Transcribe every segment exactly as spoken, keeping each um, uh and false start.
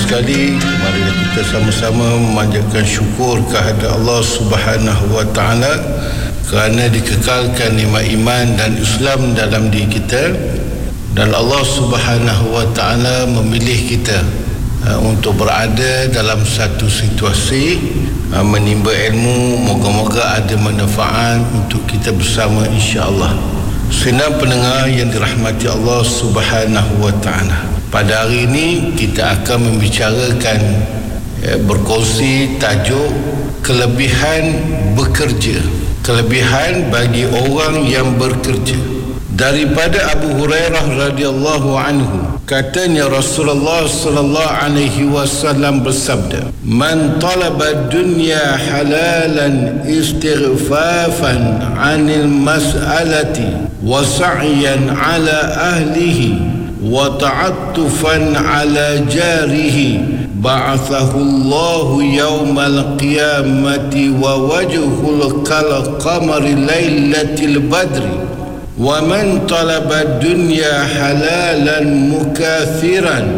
sekali, mari kita sama-sama memanjatkan syukur kehadrat Allah Subhanahu wa taala kerana dikekalkan nikmat iman dan Islam dalam diri kita, dan Allah Subhanahu wa taala memilih kita uh, untuk berada dalam satu situasi uh, menimba ilmu. Moga-moga ada manfaat untuk kita bersama, insya-Allah. Senang pendengar yang dirahmati Allah Subhanahu wa taala, pada hari ini kita akan membicarakan ya, berkongsi tajuk kelebihan bekerja, kelebihan bagi orang yang bekerja. Daripada Abu Hurairah radhiyallahu anhu, katanya Rasulullah sallallahu alaihi wasallam bersabda, "Man talaba dunya halalan istighfafan 'anil mas'alati wa sa'yan 'ala ahlihi wa ta'attufan 'ala jarihi ba'athahu Allahu yawmal qiyamati wa wajhul kal qamari lailatil badri wa man talaba dunya halalan mukathiran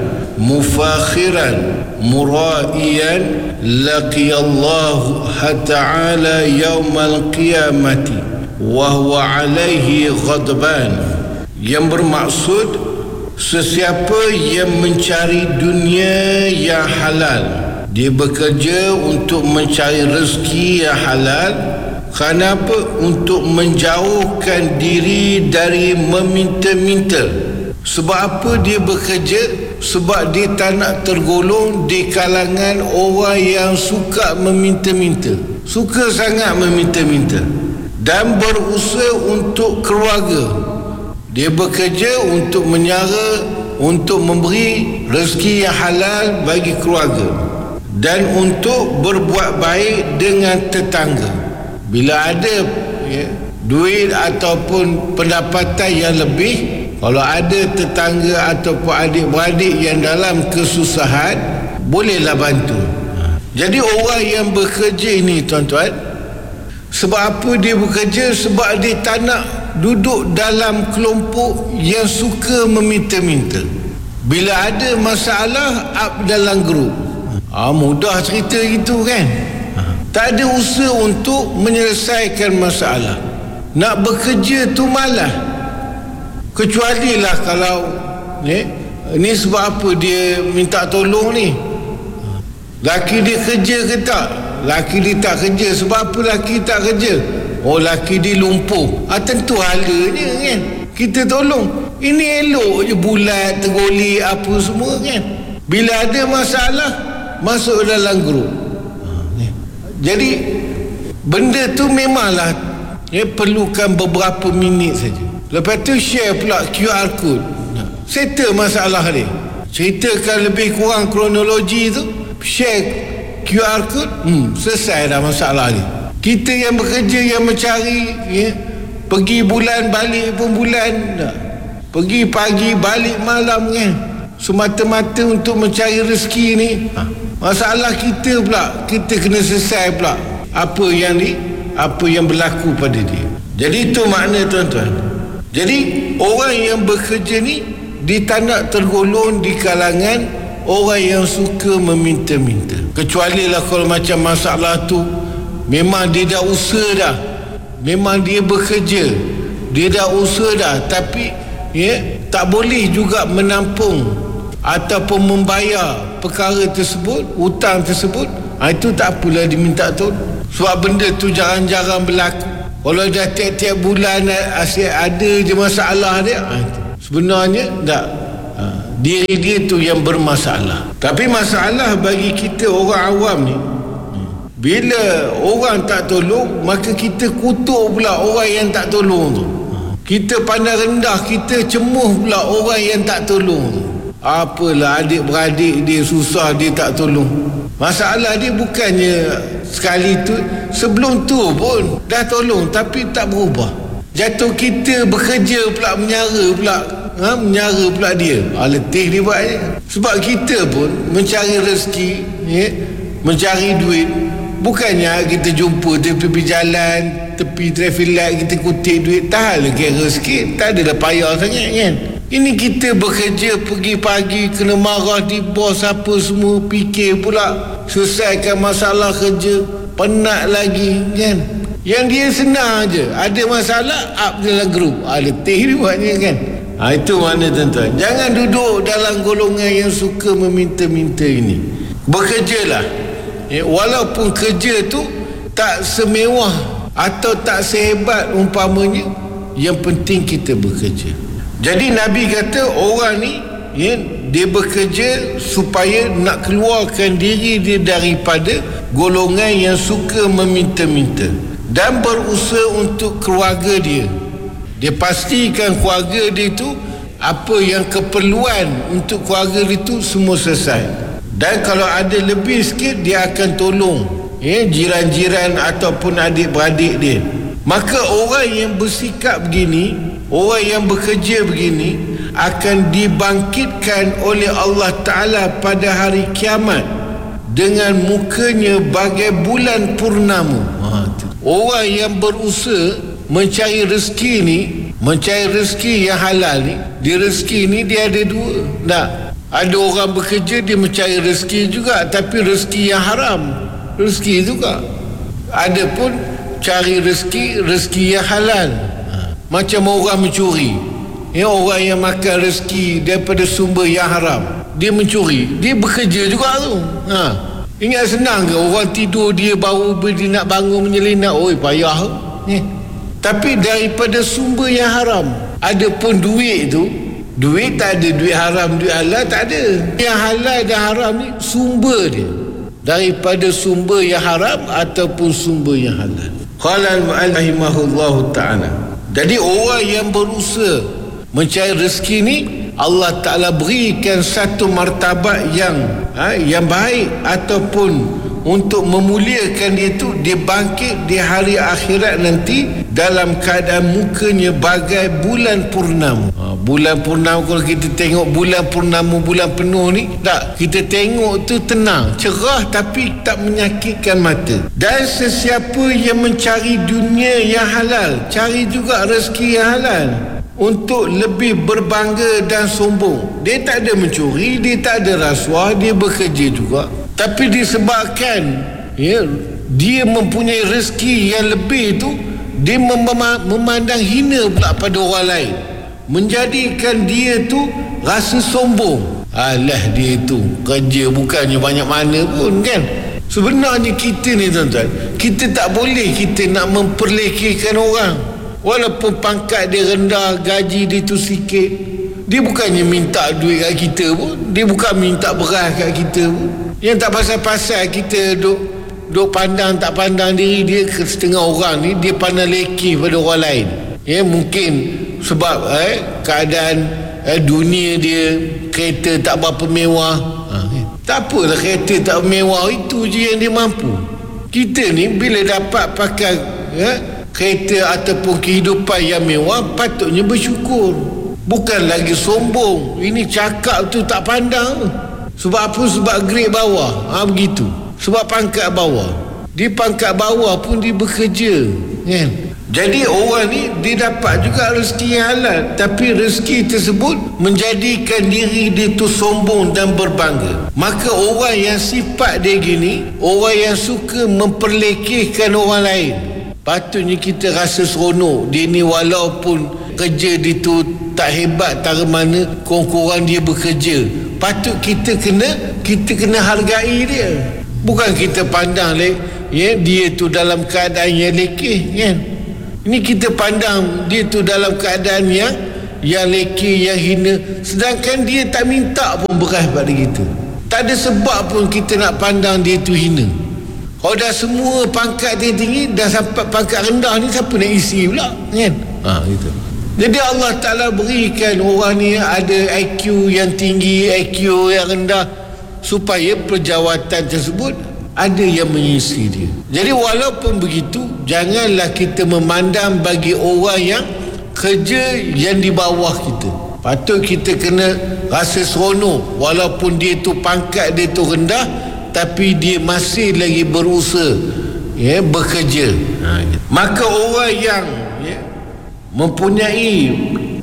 mufakhiran mura'iyan laqiyallahu ta'ala yawmal qiyamati wa huwa alaihi ghadban." Yang bermaksud, sesiapa yang mencari dunia yang halal, dia bekerja untuk mencari rezeki yang halal. Kenapa? Untuk menjauhkan diri dari meminta-minta. Sebab apa dia bekerja? Sebab dia tak nak tergolong di kalangan orang yang suka meminta-minta, suka sangat meminta-minta, dan berusaha untuk keluarga. Dia bekerja untuk menyara, untuk memberi rezeki yang halal bagi keluarga, dan untuk berbuat baik dengan tetangga. Bila ada ya, duit ataupun pendapatan yang lebih, kalau ada tetangga ataupun adik-beradik yang dalam kesusahan, bolehlah bantu. Jadi orang yang bekerja ini, tuan-tuan, sebab apa dia bekerja? Sebab dia tak nak duduk dalam kelompok yang suka meminta-minta. Bila ada masalah, up dalam grup. Ah, mudah cerita gitu kan. Tak ada usaha untuk menyelesaikan masalah. Nak bekerja tu malah. Kecualilah kalau ni, ni sebab apa dia minta tolong ni? Laki dia kerja ke tak? Laki dia tak kerja. Sebab apa laki tak kerja? Oh, laki dia lumpuh. Ah, tentu halanya kan, kita tolong. Ini elok je bulat, tergolek apa semua kan. Bila ada masalah, masuk dalam grup. Jadi benda tu memanglah ya, perlukan beberapa minit saja. Lepas tu share pula Q R code, settle masalah dia. Ceritakan lebih kurang kronologi tu, share Q R code, hmm, selesai dah masalah dia. Kita yang bekerja, yang mencari ya, pergi bulan balik pun bulan, pergi pagi balik malam kan, semata-mata untuk mencari rezeki ni. ha. Masalah kita pula, kita kena selesai pula apa yang ni, apa yang berlaku pada dia. Jadi itu makna, tuan-tuan. Jadi orang yang bekerja ni, dia tak nak tergolong di kalangan orang yang suka meminta-minta. Kecualilah kalau macam masalah tu memang dia dah usaha dah, memang dia bekerja, dia dah usaha dah, tapi ya, tak boleh juga menampung ataupun membayar perkara tersebut, hutang tersebut. Ha, itu tak apalah diminta tolong. Sebab benda tu jarang-jarang berlaku. Kalau dah tiap-tiap bulan asyik ada je masalah dia, ha, sebenarnya tak, ha, diri dia tu yang bermasalah. Tapi masalah bagi kita orang awam ni, bila orang tak tolong, maka kita kutuk pula orang yang tak tolong tu. Kita pandang rendah, kita cemuh pula orang yang tak tolong tu. Apalah adik-beradik dia susah, dia tak tolong. Masalah dia bukannya sekali tu, sebelum tu pun dah tolong tapi tak berubah. Jatuh kita bekerja pula, menyara pula, ha, menyara pula dia. Ha, letih dia buat je. Sebab kita pun mencari rezeki ya, mencari duit. Bukannya kita jumpa tepi jalan, tepi traffic light, kita kutip duit, tak lah kira sikit, tak adalah payah sangat kan. Ini kita bekerja pergi pagi, kena marah di bos apa semua, fikir pula selesaikan masalah kerja, penat lagi kan. Yang dia senang je, ada masalah up dalam grup, ah, letih dia buatnya kan. Ha, itu mana tuan-tuan. Jangan duduk dalam golongan yang suka meminta-minta ini. Bekerjalah, ya, walaupun kerja tu tak semewah atau tak sehebat umpamanya, yang penting kita bekerja. Jadi Nabi kata orang ni, ya, dia bekerja supaya nak keluarkan diri dia daripada golongan yang suka meminta-minta dan berusaha untuk keluarga dia. Dia pastikan keluarga dia itu, apa yang keperluan untuk keluarga dia itu semua selesai. Dan kalau ada lebih sikit, dia akan tolong, ya, jiran-jiran ataupun adik-beradik dia. Maka orang yang bersikap begini, orang yang bekerja begini, akan dibangkitkan oleh Allah Ta'ala pada hari kiamat dengan mukanya bagai bulan purnama. Ha, orang yang berusaha mencari rezeki ni, mencari rezeki yang halal ni, dia rezeki ni dia ada dua. Nah, ada orang bekerja dia mencari rezeki juga, tapi rezeki yang haram, rezeki juga. Ada pun cari rezeki, rezeki yang halal. Ha. Macam orang mencuri, ya, orang yang makan rezeki daripada sumber yang haram, dia mencuri, dia bekerja juga tu. Ha. Ingat senang ke orang tidur dia baru dia nak bangun menyelinap, oi payah tu. Ya. Tapi daripada sumber yang haram. Ada pun duit tu, duit tak ada, duit haram, duit halal tak ada. Yang halal dan haram ni sumber dia daripada sumber yang haram ataupun sumber yang halal. Qala al-mu'allahimahullahu ta'ala. Jadi orang yang berusaha mencari rezeki ni, Allah Ta'ala berikan satu martabat yang ha, yang baik, ataupun untuk memuliakan dia tu, dia bangkit di hari akhirat nanti dalam keadaan mukanya bagai bulan purnama. Ha, bulan purnama, kalau kita tengok bulan purnama, bulan penuh ni, tak, kita tengok tu tenang, cerah, tapi tak menyakitkan mata. Dan sesiapa yang mencari dunia yang halal, cari juga rezeki yang halal untuk lebih berbangga dan sombong. Dia tak ada mencuri, dia tak ada rasuah, dia bekerja juga, tapi disebabkan, ya, dia mempunyai rezeki yang lebih tu, dia mem- memandang hina pula pada orang lain, menjadikan dia tu rasa sombong. Alah, dia tu kerja bukannya banyak mana pun kan. Sebenarnya kita ni tuan-tuan, kita tak boleh kita nak memperlekehkan orang. Walaupun pangkat dia rendah, gaji dia tu sikit, dia bukannya minta duit kat kita pun, dia bukan minta beras kat kita pun. Yang tak pasal-pasal kita duk duk pandang tak pandang diri dia. Setengah orang ni dia pandang lekeh pada orang lain, ya, mungkin sebab eh, keadaan eh, dunia dia, kereta tak berapa mewah. Ha, eh. Tak apalah kereta tak mewah, itu je yang dia mampu. Kita ni bila dapat pakai eh, kereta ataupun kehidupan yang mewah, patutnya bersyukur, bukan lagi sombong. Ini cakap tu tak pandang. Sebab apa? Sebab grade bawah. Ha, begitu. Sebab pangkat bawah. Di pangkat bawah pun dia bekerja, kan? Jadi orang ni dia dapat juga rezeki yang halal, tapi rezeki tersebut menjadikan diri dia tu sombong dan berbangga. Maka orang yang sifat dia gini, orang yang suka memperlekehkan orang lain, patutnya kita rasa seronok. Dia ni walaupun kerja dia tu tak hebat tak mana, kurang-kurang dia bekerja, patut kita kena kita kena hargai dia. Bukan kita pandang le, ya, dia tu dalam keadaan yang lekeh, kan? Ini kita pandang dia tu dalam keadaan yang yang lekeh, yang hina, sedangkan dia tak minta pun beras pada kita. Tak ada sebab pun kita nak pandang dia tu hina. Kalau dah semua pangkat tinggi, dah sampai pangkat rendah ni, siapa nak isi pula, kan? Ha, gitu. Jadi Allah Ta'ala berikan orang ni ada I Q yang tinggi, I Q yang rendah, supaya perjawatan tersebut ada yang mengisi dia. Jadi walaupun begitu, janganlah kita memandang bagi orang yang kerja yang di bawah kita. Patut kita kena rasa seronok, walaupun dia tu pangkat dia tu rendah, tapi dia masih lagi berusaha, ya, bekerja. Ha, gitu. Maka orang yang, ya, mempunyai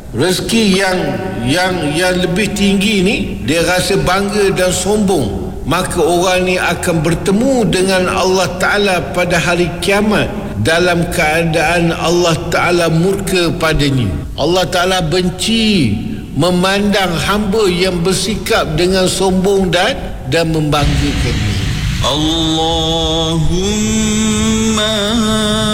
rezeki yang yang yang lebih tinggi ni, dia rasa bangga dan sombong, maka orang ni akan bertemu dengan Allah Ta'ala pada hari kiamat dalam keadaan Allah Ta'ala murka padanya. Allah Ta'ala benci memandang hamba yang bersikap dengan sombong dan dan membanggakan diri. Allahumma